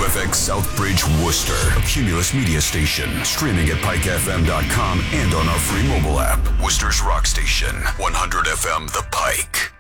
WFX Southbridge, Worcester, a Cumulus media station, streaming at pikefm.com and on our free mobile app. Worcester's rock station, 100 FM The Pike.